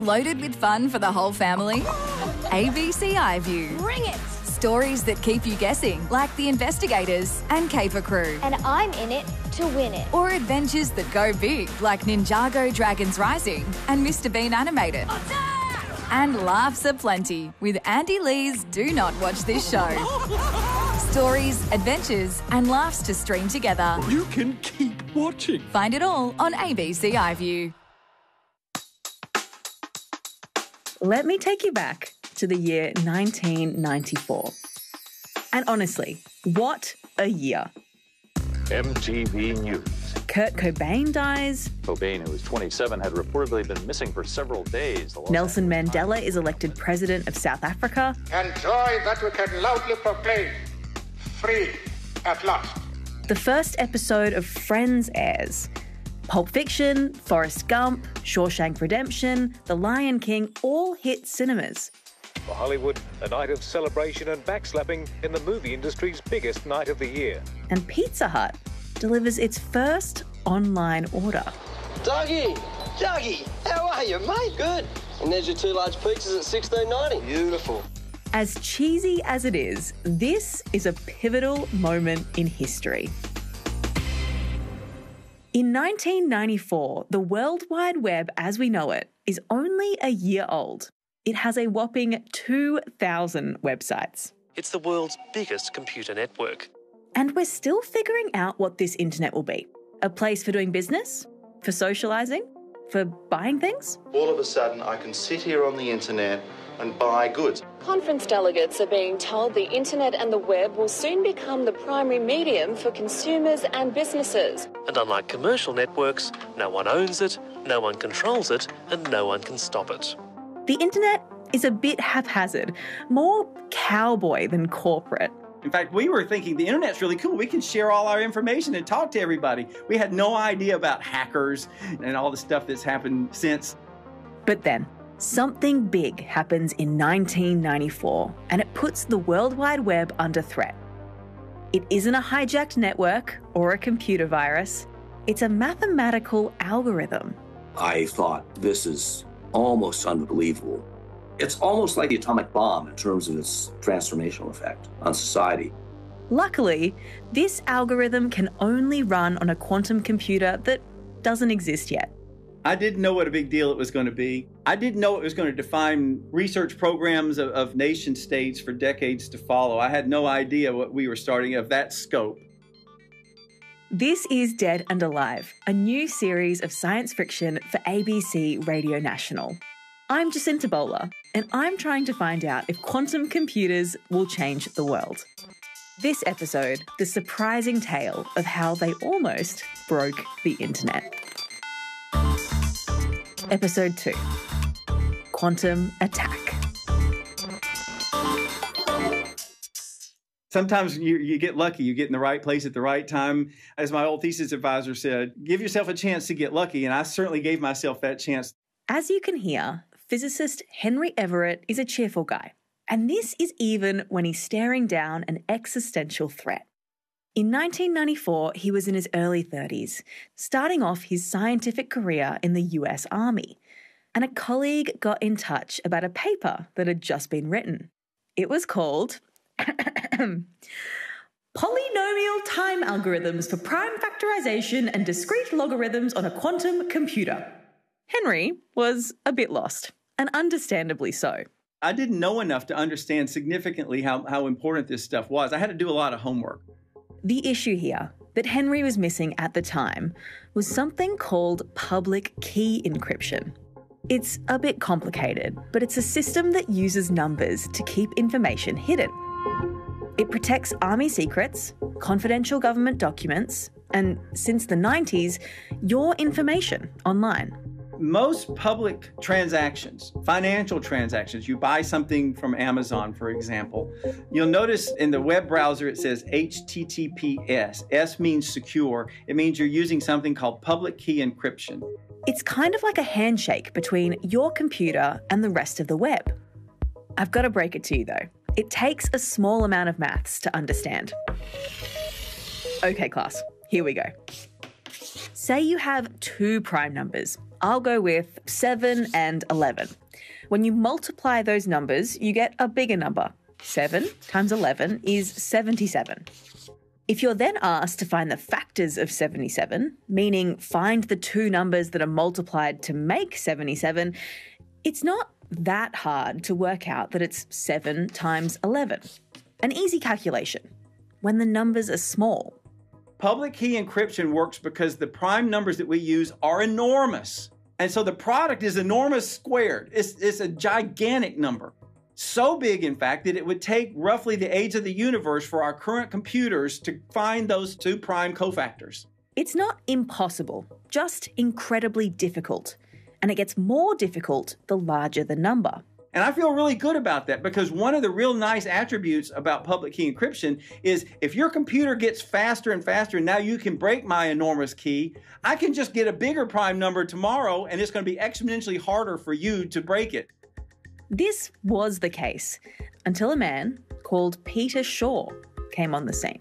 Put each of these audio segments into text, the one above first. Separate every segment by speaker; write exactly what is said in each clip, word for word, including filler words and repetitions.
Speaker 1: Loaded with fun for the whole family? A B C iView.
Speaker 2: Bring it!
Speaker 1: Stories that keep you guessing, like The Investigators and Caper Crew.
Speaker 2: And I'm in it to win it.
Speaker 1: Or adventures that go big, like Ninjago Dragons Rising and Mister Bean Animated.
Speaker 2: Attack!
Speaker 1: And laughs aplenty with Andy Lee's Do Not Watch This Show. Stories, adventures and laughs to stream together.
Speaker 3: You can keep watching.
Speaker 1: Find it all on A B C iView.
Speaker 4: Let me take you back to the year nineteen ninety-four. And honestly, what a year.
Speaker 5: M T V News.
Speaker 4: Kurt Cobain dies.
Speaker 5: Cobain, who was twenty-seven, had reportedly been missing for several days.
Speaker 4: Nelson Mandela is elected president of South Africa.
Speaker 6: And joy that we can loudly proclaim, free at last.
Speaker 4: The first episode of Friends airs. Pulp Fiction, Forrest Gump, Shawshank Redemption, The Lion King all hit cinemas.
Speaker 7: For Hollywood, a night of celebration and backslapping in the movie industry's biggest night of the year.
Speaker 4: And Pizza Hut delivers its first online order.
Speaker 8: Dougie! Dougie! How are you, mate? Good. And there's your two large pizzas at sixteen ninety. Beautiful.
Speaker 4: As cheesy as it is, this is a pivotal moment in history. In nineteen ninety-four, the World Wide Web as we know it is only a year old. It has a whopping two thousand websites.
Speaker 9: It's the world's biggest computer network.
Speaker 4: And we're still figuring out what this internet will be. A place for doing business? For socialising? For buying things?
Speaker 10: All of a sudden, I can sit here on the internet and buy goods.
Speaker 11: Conference delegates are being told the internet and the web will soon become the primary medium for consumers and businesses.
Speaker 9: And unlike commercial networks, no one owns it, no one controls it, and no one can stop it.
Speaker 4: The internet is a bit haphazard, more cowboy than corporate.
Speaker 12: In fact, we were thinking the internet's really cool. We can share all our information and talk to everybody. We had no idea about hackers and all the stuff that's happened since.
Speaker 4: But then, something big happens in nineteen ninety-four, and it puts the World Wide Web under threat. It isn't a hijacked network or a computer virus. It's a mathematical algorithm.
Speaker 13: I thought, this is almost unbelievable. It's almost like the atomic bomb in terms of its transformational effect on society.
Speaker 4: Luckily, this algorithm can only run on a quantum computer that doesn't exist yet.
Speaker 12: I didn't know what a big deal it was going to be. I didn't know it was going to define research programs of, of nation states for decades to follow. I had no idea what we were starting of that scope.
Speaker 4: This is Dead and Alive, a new series of science fiction for A B C Radio National. I'm Jacinta Bowler, and I'm trying to find out if quantum computers will change the world. This episode, the surprising tale of how they almost broke the internet. Episode two, Quantum Attack.
Speaker 12: Sometimes you, you get lucky, you get in the right place at the right time. As my old thesis advisor said, give yourself a chance to get lucky, and I certainly gave myself that chance.
Speaker 4: As you can hear, physicist Henry Everett is a cheerful guy, and this is even when he's staring down an existential threat. In nineteen ninety-four, he was in his early thirties, starting off his scientific career in the U S Army, and a colleague got in touch about a paper that had just been written. It was called Polynomial Time Algorithms for Prime Factorization and Discrete Logarithms on a Quantum Computer. Henry was a bit lost, and understandably so.
Speaker 12: I didn't know enough to understand significantly how, how important this stuff was. I had to do a lot of homework.
Speaker 4: The issue here that Henry was missing at the time was something called public key encryption. It's a bit complicated, but it's a system that uses numbers to keep information hidden. It protects army secrets, confidential government documents, and since the nineties, your information online.
Speaker 12: Most public transactions, financial transactions, you buy something from Amazon, for example, you'll notice in the web browser it says H T T P S. S means secure. It means you're using something called public key encryption.
Speaker 4: It's kind of like a handshake between your computer and the rest of the web. I've got to break it to you though. It takes a small amount of maths to understand. Okay, class, here we go. Say you have two prime numbers, I'll go with seven and eleven. When you multiply those numbers, you get a bigger number. seven times eleven is seventy-seven. If you're then asked to find the factors of seventy-seven, meaning find the two numbers that are multiplied to make seventy-seven, it's not that hard to work out that it's seven times eleven. An easy calculation, when the numbers are small.
Speaker 12: Public key encryption works because the prime numbers that we use are enormous. And so the product is enormous squared. It's, it's a gigantic number. So big, in fact, that it would take roughly the age of the universe for our current computers to find those two prime cofactors.
Speaker 4: It's not impossible, just incredibly difficult. And it gets more difficult the larger the number.
Speaker 12: And I feel really good about that because one of the real nice attributes about public key encryption is if your computer gets faster and faster and now you can break my enormous key, I can just get a bigger prime number tomorrow and it's going to be exponentially harder for you to break it.
Speaker 4: This was the case until a man called Peter Shaw came on the scene.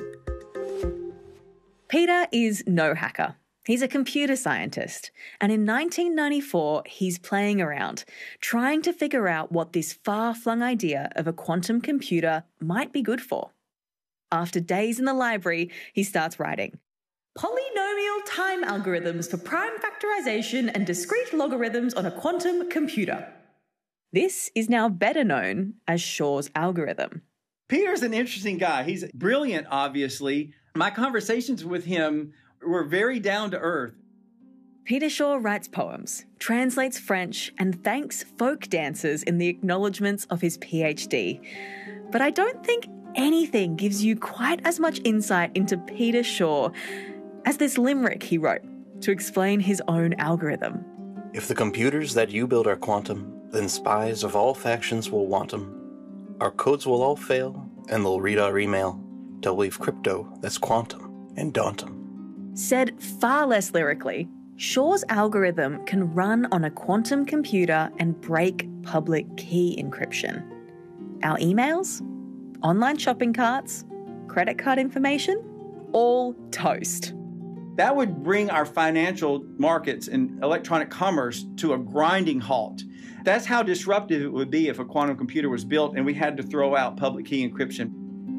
Speaker 4: Peter is no hacker. He's a computer scientist, and in nineteen ninety-four, he's playing around, trying to figure out what this far-flung idea of a quantum computer might be good for. After days in the library, he starts writing, "Polynomial time algorithms for prime factorization and discrete logarithms on a quantum computer." This is now better known as Shaw's algorithm.
Speaker 12: Peter's an interesting guy. He's brilliant, obviously. My conversations with him were very down to earth.
Speaker 4: Peter Shaw writes poems, translates French, and thanks folk dancers in the acknowledgements of his PhD. But I don't think anything gives you quite as much insight into Peter Shaw as this limerick he wrote to explain his own algorithm.
Speaker 14: If the computers that you build are quantum, then spies of all factions will want 'em. Our codes will all fail, and they'll read our email till we've crypto that's quantum and daunt 'em.
Speaker 4: Said far less lyrically, Shaw's algorithm can run on a quantum computer and break public key encryption. Our emails, online shopping carts, credit card information, all toast.
Speaker 12: That would bring our financial markets and electronic commerce to a grinding halt. That's how disruptive it would be if a quantum computer was built and we had to throw out public key encryption.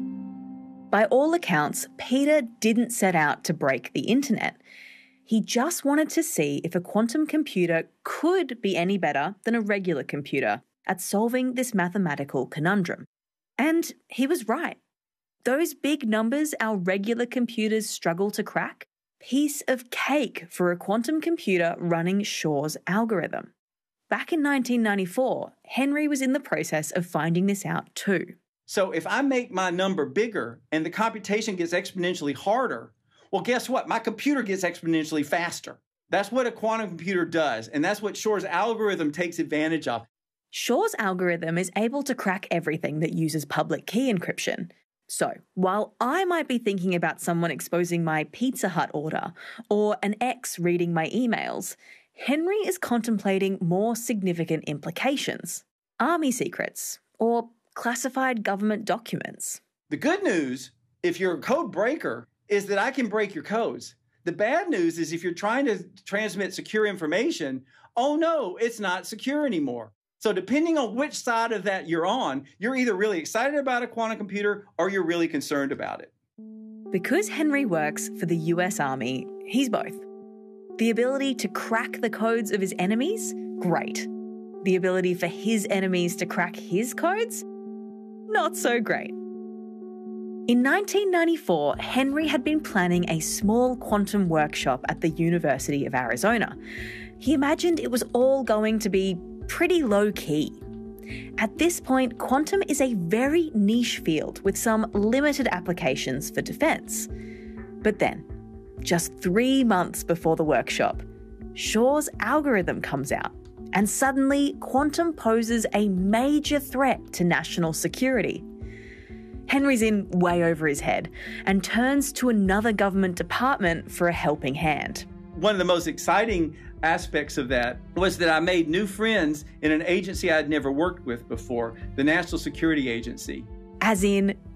Speaker 4: By all accounts, Peter didn't set out to break the internet. He just wanted to see if a quantum computer could be any better than a regular computer at solving this mathematical conundrum. And he was right. Those big numbers our regular computers struggle to crack, piece of cake for a quantum computer running Shaw's algorithm. Back in nineteen ninety-four, Henry was in the process of finding this out too.
Speaker 12: So if I make my number bigger and the computation gets exponentially harder, well, guess what? My computer gets exponentially faster. That's what a quantum computer does, and that's what Shaw's algorithm takes advantage of.
Speaker 4: Shaw's algorithm is able to crack everything that uses public key encryption. So, while I might be thinking about someone exposing my Pizza Hut order or an ex reading my emails, Henry is contemplating more significant implications. Army secrets or classified government documents.
Speaker 12: The good news, if you're a code breaker, is that I can break your codes. The bad news is if you're trying to transmit secure information, oh no, it's not secure anymore. So depending on which side of that you're on, you're either really excited about a quantum computer or you're really concerned about it.
Speaker 4: Because Henry works for the U S Army, he's both. The ability to crack the codes of his enemies? Great. The ability for his enemies to crack his codes? Not so great. In nineteen ninety-four, Henry had been planning a small quantum workshop at the University of Arizona. He imagined it was all going to be pretty low-key. At this point, quantum is a very niche field with some limited applications for defence. But then, just three months before the workshop, Shaw's algorithm comes out, and suddenly quantum poses a major threat to national security. Henry's in way over his head and turns to another government department for a helping hand.
Speaker 12: One of the most exciting aspects of that was that I made new friends in an agency I'd never worked with before, the National Security Agency.
Speaker 4: As in,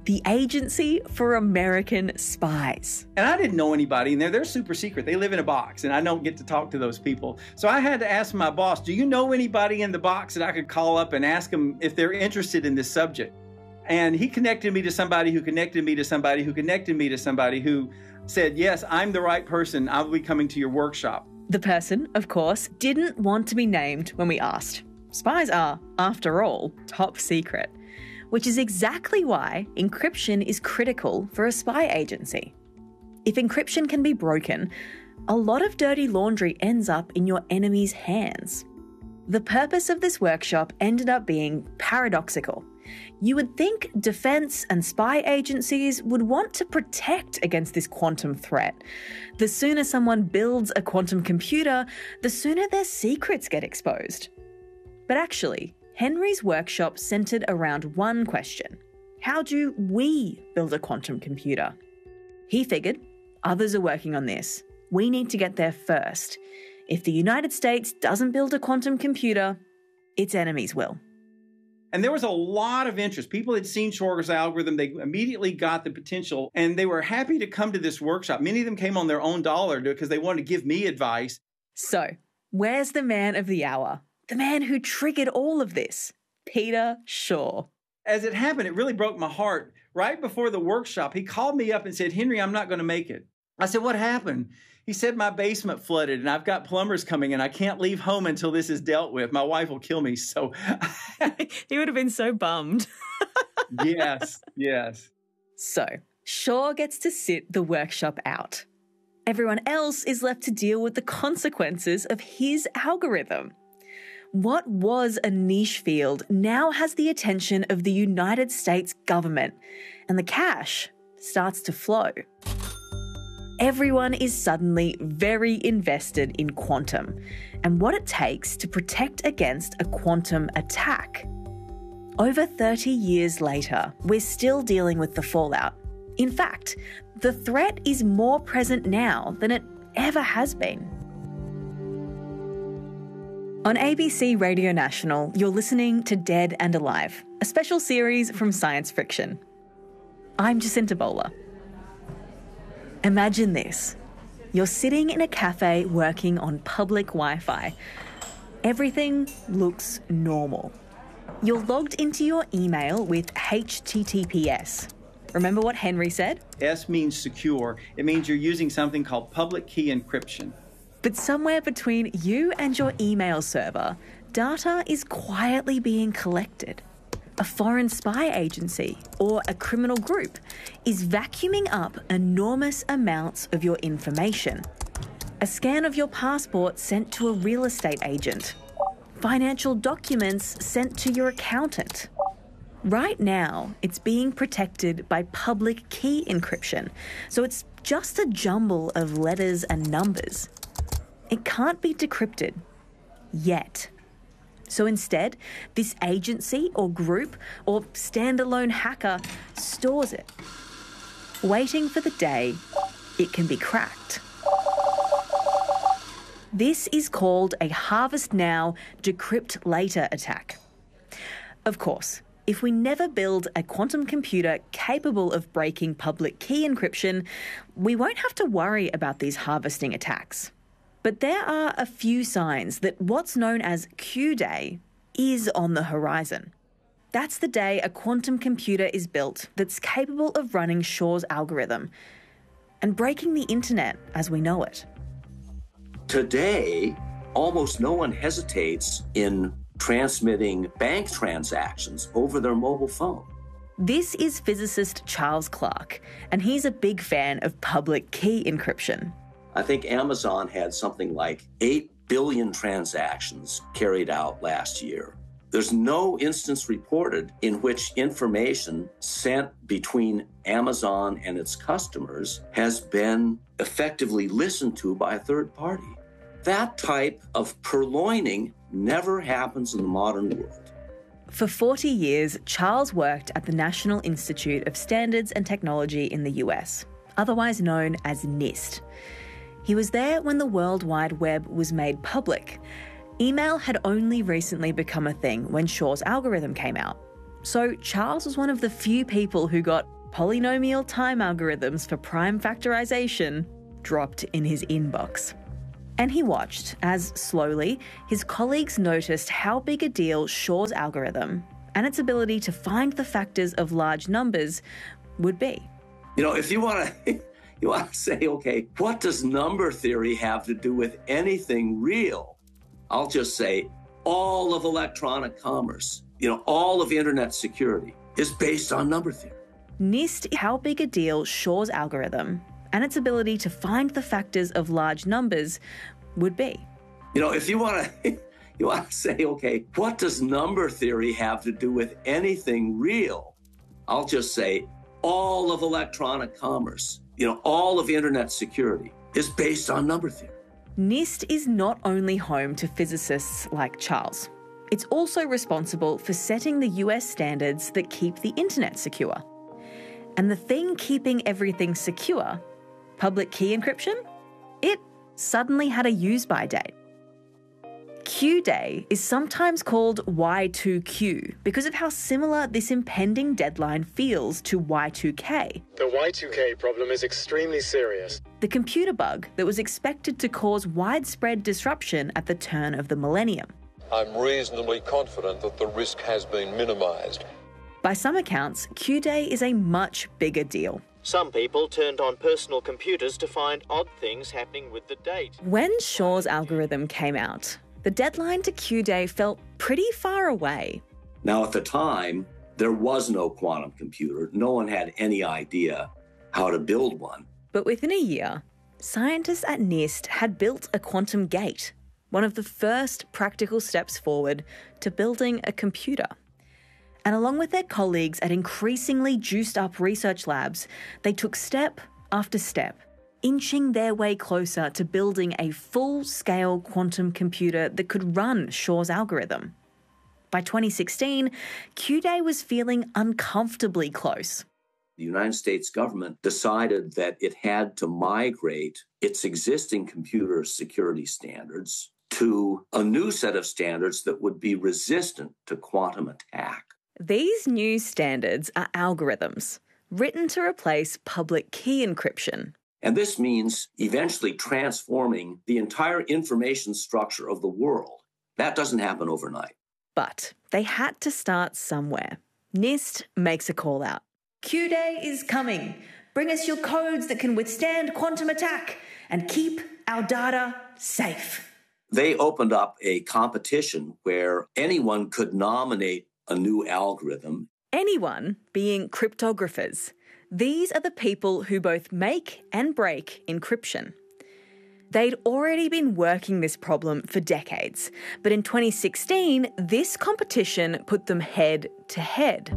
Speaker 4: the Agency for American Spies.
Speaker 12: And I didn't know anybody in there. They're super secret. They live in a box, and I don't get to talk to those people. So I had to ask my boss, do you know anybody in the box that I could call up and ask them if they're interested in this subject? And he connected me to somebody who connected me to somebody who connected me to somebody who said, yes, I'm the right person. I'll be coming to your workshop.
Speaker 4: The person, of course, didn't want to be named when we asked. Spies are, after all, top secret, which is exactly why encryption is critical for a spy agency. If encryption can be broken, a lot of dirty laundry ends up in your enemy's hands. The purpose of this workshop ended up being paradoxical. You would think defense and spy agencies would want to protect against this quantum threat. The sooner someone builds a quantum computer, the sooner their secrets get exposed. But actually, Henry's workshop centered around one question. How do we build a quantum computer? He figured, others are working on this. We need to get there first. If the United States doesn't build a quantum computer, its enemies will.
Speaker 12: And there was a lot of interest. People had seen Shor's algorithm. They immediately got the potential, and they were happy to come to this workshop. Many of them came on their own dollar because they wanted to give me advice.
Speaker 4: So, where's the man of the hour? The man who triggered all of this, Peter Shor.
Speaker 12: As it happened, it really broke my heart. Right before the workshop, he called me up and said, Henry, I'm not going to make it. I said, what happened? He said, my basement flooded and I've got plumbers coming and I can't leave home until this is dealt with. My wife will kill me. So
Speaker 4: he would have been so bummed.
Speaker 12: Yes, yes.
Speaker 4: So Shor gets to sit the workshop out. Everyone else is left to deal with the consequences of his algorithm. What was a niche field now has the attention of the United States government, and the cash starts to flow. Everyone is suddenly very invested in quantum and what it takes to protect against a quantum attack. Over thirty years later, we're still dealing with the fallout. In fact, the threat is more present now than it ever has been. On A B C Radio National, you're listening to Dead and Alive, a special series from Science Friction. I'm Jacinta Bowler. Imagine this. You're sitting in a cafe working on public Wi-Fi. Everything looks normal. You're logged into your email with H T T P S. Remember what Henry said?
Speaker 12: S means secure. It means you're using something called public key encryption.
Speaker 4: But somewhere between you and your email server, data is quietly being collected. A foreign spy agency or a criminal group is vacuuming up enormous amounts of your information. A scan of your passport sent to a real estate agent. Financial documents sent to your accountant. Right now, it's being protected by public key encryption, so it's just a jumble of letters and numbers. It can't be decrypted. Yet. So instead, this agency or group or standalone hacker stores it, waiting for the day it can be cracked. This is called a harvest now, decrypt later attack. Of course, if we never build a quantum computer capable of breaking public key encryption, we won't have to worry about these harvesting attacks. But there are a few signs that what's known as Q-Day is on the horizon. That's the day a quantum computer is built that's capable of running Shor's algorithm and breaking the internet as we know it.
Speaker 13: Today, almost no one hesitates in transmitting bank transactions over their mobile phone.
Speaker 4: This is physicist Charles Clark, and he's a big fan of public key encryption.
Speaker 13: I think Amazon had something like eight billion transactions carried out last year. There's no instance reported in which information sent between Amazon and its customers has been effectively listened to by a third party. That type of purloining never happens in the modern world.
Speaker 4: For forty years, Charles worked at the National Institute of Standards and Technology in the U S, otherwise known as NIST. He was there when the World Wide Web was made public. Email had only recently become a thing when Shor's algorithm came out. So Charles was one of the few people who got polynomial time algorithms for prime factorization dropped in his inbox. And he watched as, slowly, his colleagues noticed how big a deal Shor's algorithm and its ability to find the factors of large numbers would be.
Speaker 13: You know, if you want to you want to say, okay, what does number theory have to do with anything real? I'll just say all of electronic commerce, you know, all of internet security is based on number theory.
Speaker 4: NIST, how big a deal Shor's algorithm and its ability to find the factors of large numbers would be.
Speaker 13: You know, if you want to you want to say, okay, what does number theory have to do with anything real? I'll just say all of electronic commerce, you know, all of internet security is based on number theory.
Speaker 4: NIST is not only home to physicists like Charles. It's also responsible for setting the U S standards that keep the internet secure. And the thing keeping everything secure, public key encryption, it suddenly had a use-by date. Q-Day is sometimes called Y two Q because of how similar this impending deadline feels to Y two K.
Speaker 15: The Y two K problem is extremely serious.
Speaker 4: The computer bug that was expected to cause widespread disruption at the turn of the millennium.
Speaker 16: I'm reasonably confident that the risk has been minimised.
Speaker 4: By some accounts, Q-Day is a much bigger deal.
Speaker 17: Some people turned on personal computers to find odd things happening with the date.
Speaker 4: When Shor's algorithm came out, the deadline to Q-Day felt pretty far away.
Speaker 13: Now, at the time, there was no quantum computer. No one had any idea how to build one.
Speaker 4: But within a year, scientists at NIST had built a quantum gate, one of the first practical steps forward to building a computer. And along with their colleagues at increasingly juiced-up research labs, they took step after step, inching their way closer to building a full-scale quantum computer that could run Shor's algorithm. By twenty sixteen, Q-Day was feeling uncomfortably close.
Speaker 13: The United States government decided that it had to migrate its existing computer security standards to a new set of standards that would be resistant to quantum attack.
Speaker 4: These new standards are algorithms written to replace public key encryption.
Speaker 13: And this means eventually transforming the entire information structure of the world. That doesn't happen overnight.
Speaker 4: But they had to start somewhere. NIST makes a call out. Q-Day is coming. Bring us your codes that can withstand quantum attack and keep our data safe.
Speaker 13: They opened up a competition where anyone could nominate a new algorithm.
Speaker 4: Anyone being cryptographers. These are the people who both make and break encryption. They'd already been working this problem for decades, but in twenty sixteen, this competition put them head to head.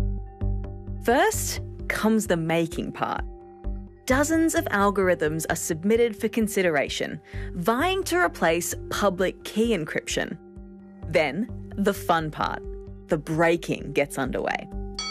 Speaker 4: First comes the making part. Dozens of algorithms are submitted for consideration, vying to replace public key encryption. Then, the fun part. The breaking gets underway.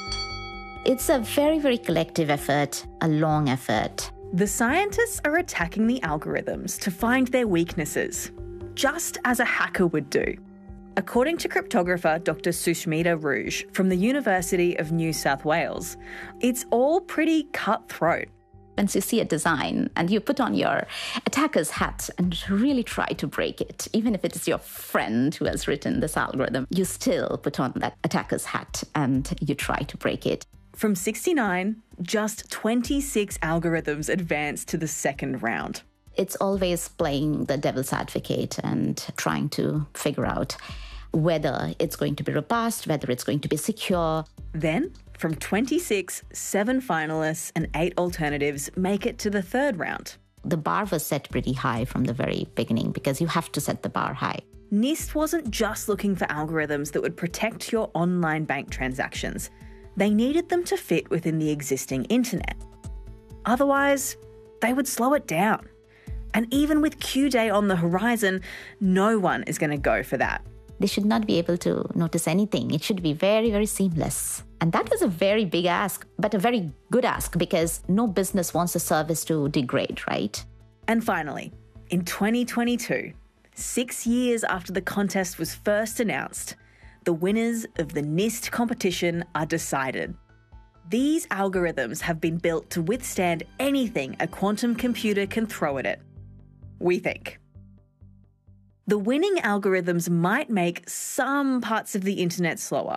Speaker 18: It's a very, very collective effort, a long effort.
Speaker 4: The scientists are attacking the algorithms to find their weaknesses, just as a hacker would do. According to cryptographer Doctor Sushmita Rouge from the University of New South Wales, it's all pretty cutthroat.
Speaker 18: Once you see a design and you put on your attacker's hat and really try to break it, even if it is your friend who has written this algorithm, you still put on that attacker's hat and you try to break it.
Speaker 4: From sixty-nine, just twenty-six algorithms advanced to the second round.
Speaker 18: It's always playing the devil's advocate and trying to figure out whether it's going to be robust, whether it's going to be secure.
Speaker 4: Then, from twenty-six, seven finalists and eight alternatives make it to the third round.
Speaker 18: The bar was set pretty high from the very beginning because you have to set the bar high.
Speaker 4: NIST wasn't just looking for algorithms that would protect your online bank transactions. They needed them to fit within the existing internet. Otherwise, they would slow it down. And even with Q-Day on the horizon, no one is going to go for that.
Speaker 18: They should not be able to notice anything. It should be very, very seamless. And that was a very big ask, but a very good ask because no business wants a service to degrade, right?
Speaker 4: And finally, in twenty twenty-two, six years after the contest was first announced, the winners of the NIST competition are decided. These algorithms have been built to withstand anything a quantum computer can throw at it. We think. The winning algorithms might make some parts of the internet slower,